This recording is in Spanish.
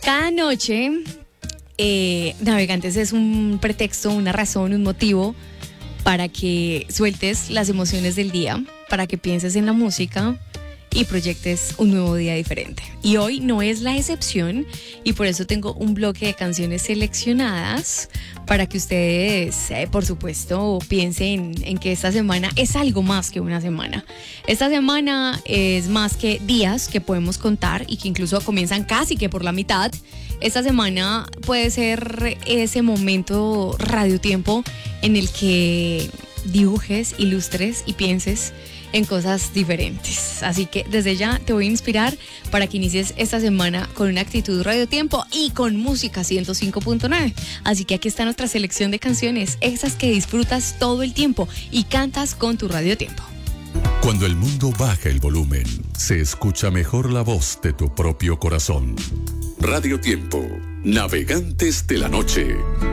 Cada noche, Navegantes es un pretexto, una razón, un motivo para que sueltes las emociones del día, para que pienses en la música y proyectes un nuevo día diferente. Y hoy no es la excepción y por eso tengo un bloque de canciones seleccionadas para que ustedes, por supuesto, piensen en que esta semana es algo más que una semana. Esta semana es más que días que podemos contar y que incluso comienzan casi que por la mitad. Esta semana puede ser ese momento radiotiempo en el que dibujes, ilustres y pienses en cosas diferentes. Así que desde ya te voy a inspirar para que inicies esta semana con una actitud radiotiempo y con música 105.9. Así que aquí está nuestra selección de canciones, esas que disfrutas todo el tiempo y cantas con tu radiotiempo. Cuando el mundo baja el volumen, se escucha mejor la voz de tu propio corazón. Radio Tiempo, Navegantes de la Noche.